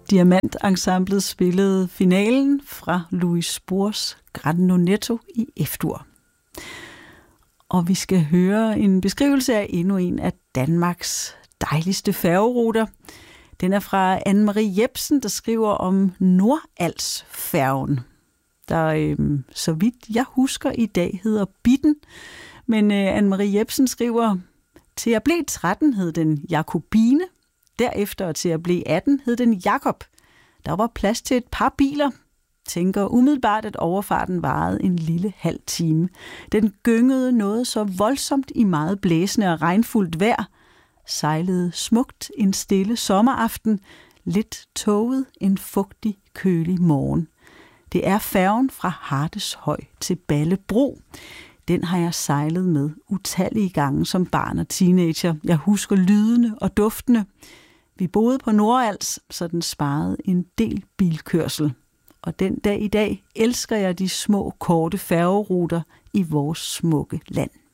Diamantensemblet spillede finalen fra Louis Spohrs Grande Netto i F-dur. Og vi skal høre en beskrivelse af endnu en af Danmarks dejligste færgeruter. Den er fra Anne-Marie Jepsen, der skriver om Nordalsfærgen, der så vidt jeg husker i dag hedder Bitten. Men Anne-Marie Jepsen skriver, til jeg blev 13 hed den Jakobine, derefter til jeg blev 18 hed den Jakob. Der var plads til et par biler. Tænker umiddelbart, at overfarten varede en lille halv time. Den gyngede noget så voldsomt i meget blæsende og regnfuldt vejr, sejlede smukt en stille sommeraften, lidt tåget en fugtig, kølig morgen. Det er færgen fra Hardeshøj til Ballebro. Den har jeg sejlet med utallige gange som barn og teenager. Jeg husker lydene og duftene. Vi boede på Nordals, så den sparede en del bilkørsel. Og den dag i dag elsker jeg de små, korte færgeruter i vores smukke land.